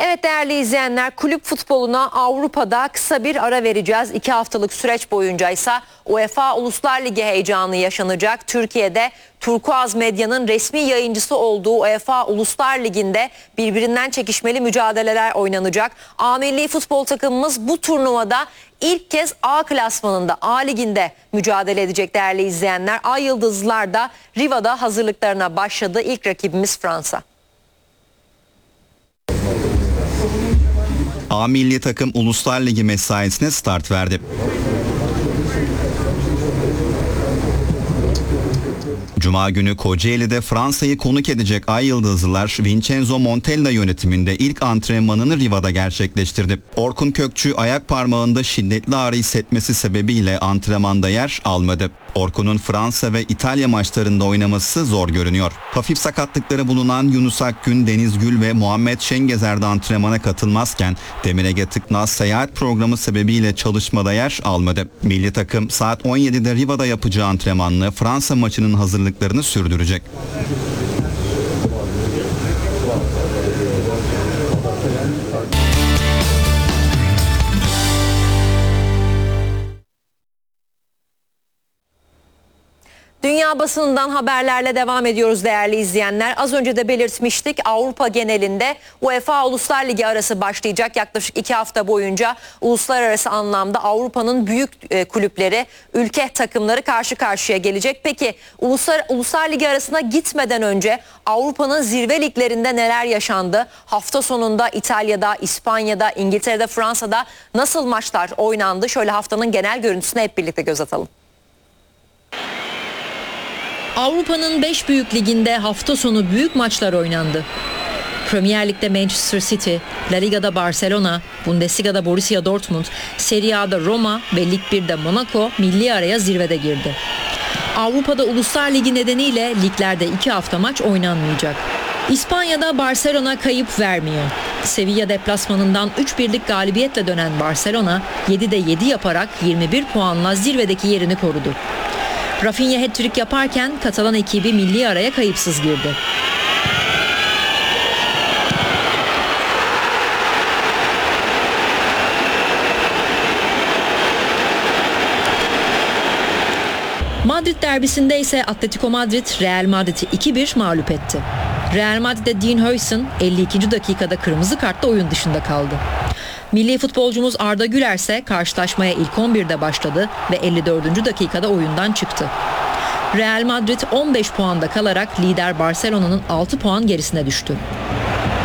Evet değerli izleyenler, kulüp futboluna Avrupa'da kısa bir ara vereceğiz. 2 haftalık süreç boyunca ise UEFA Uluslar Ligi heyecanı yaşanacak. Türkiye'de Turkuaz Medya'nın resmi yayıncısı olduğu UEFA Uluslar Ligi'nde birbirinden çekişmeli mücadeleler oynanacak. A milli futbol takımımız bu turnuvada ilk kez A klasmanında, A liginde mücadele edecek değerli izleyenler. Ay Yıldızlılar da Riva'da hazırlıklarına başladı. İlk rakibimiz Fransa. A milli takım Uluslar Ligi mesaisine start verdi. Cuma günü Kocaeli'de Fransa'yı konuk edecek Ay Yıldızlılar, Vincenzo Montella yönetiminde ilk antrenmanını Riva'da gerçekleştirdi. Orkun Kökçü ayak parmağında şiddetli ağrı hissetmesi sebebiyle antrenmanda yer almadı. Orkun'un Fransa ve İtalya maçlarında oynaması zor görünüyor. Hafif sakatlıkları bulunan Yunus Akgün, Deniz Gül ve Muhammed Şengezer de antrenmana katılmazken Demir Ege Tıknaz seyahat programı sebebiyle çalışmada yer almadı. Milli takım saat 17'de Riva'da yapacağı antrenmanla Fransa maçının hazırlıklarını sürdürecek. Dünya basınından haberlerle devam ediyoruz değerli izleyenler. Az önce de belirtmiştik, Avrupa genelinde UEFA Uluslar Ligi arası başlayacak. Yaklaşık 2 hafta boyunca uluslararası anlamda Avrupa'nın büyük kulüpleri, ülke takımları karşı karşıya gelecek. Peki Uluslar Ligi arasına gitmeden önce Avrupa'nın zirve liglerinde neler yaşandı? Hafta sonunda İtalya'da, İspanya'da, İngiltere'de, Fransa'da nasıl maçlar oynandı? Şöyle haftanın genel görüntüsüne hep birlikte göz atalım. Avrupa'nın 5 büyük liginde hafta sonu büyük maçlar oynandı. Premier Lig'de Manchester City, La Liga'da Barcelona, Bundesliga'da Borussia Dortmund, Serie A'da Roma ve Lig 1'de Monaco milli araya zirvede girdi. Avrupa'da Uluslar Ligi nedeniyle liglerde 2 hafta maç oynanmayacak. İspanya'da Barcelona kayıp vermiyor. Sevilla deplasmanından 3-1'lik galibiyetle dönen Barcelona 7'de 7 yaparak 21 puanla zirvedeki yerini korudu. Rafinha hat-trick yaparken Katalan ekibi milli araya kayıpsız girdi. Madrid derbisinde ise Atletico Madrid Real Madrid'i 2-1 mağlup etti. Real Madrid'de Dean Huijsen 52. dakikada kırmızı kartla oyun dışında kaldı. Milli futbolcumuz Arda Güler ise karşılaşmaya ilk 11'de başladı ve 54. dakikada oyundan çıktı. Real Madrid 15 puanda kalarak lider Barcelona'nın 6 puan gerisine düştü.